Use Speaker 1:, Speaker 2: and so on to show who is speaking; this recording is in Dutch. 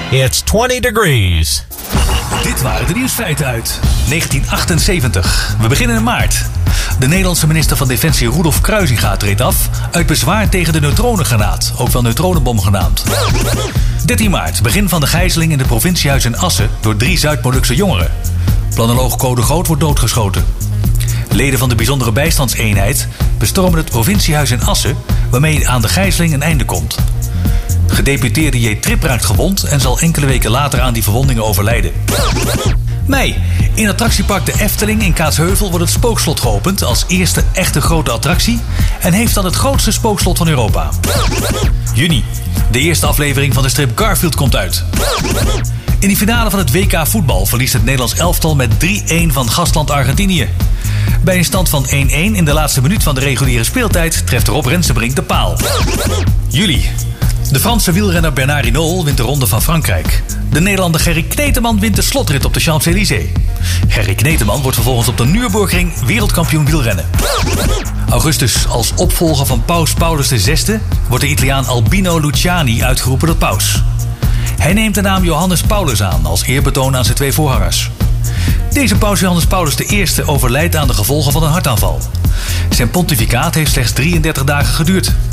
Speaker 1: It's 20 degrees.
Speaker 2: Dit waren de nieuwsfeiten uit 1978. We beginnen in maart. De Nederlandse minister van Defensie Rudolf Kruisinga treedt af uit bezwaar tegen de neutronengranaat, ook wel neutronenbom genaamd. 13 maart, begin van de gijzeling in het provinciehuis in Assen door 3 Zuid-Molukse jongeren. Planoloog Code Groot wordt doodgeschoten. Leden van de bijzondere bijstandseenheid bestormen het provinciehuis in Assen, waarmee aan de gijzeling een einde komt. Gedeputeerde J. Trip raakt gewond en zal enkele weken later aan die verwondingen overlijden. Mei. In attractiepark de Efteling in Kaatsheuvel wordt het Spookslot geopend als eerste echte grote attractie en heeft dan het grootste spookslot van Europa. Juni. De eerste aflevering van de strip Garfield komt uit. In de finale van het WK voetbal verliest het Nederlands elftal met 3-1 van gastland Argentinië. Bij een stand van 1-1 in de laatste minuut van de reguliere speeltijd treft Rob Rensenbrink de paal. Juli. De Franse wielrenner Bernard Hinault wint de Ronde van Frankrijk. De Nederlander Gerry Kneteman wint de slotrit op de Champs-Élysées. Gerry Kneteman wordt vervolgens op de Nürburgring wereldkampioen wielrennen. Augustus, als opvolger van paus Paulus VI wordt de Italiaan Albino Luciani uitgeroepen tot paus. Hij neemt de naam Johannes Paulus aan als eerbetoon aan zijn 2 voorgangers. Deze paus Johannes Paulus I overlijdt aan de gevolgen van een hartaanval. Zijn pontificaat heeft slechts 33 dagen geduurd.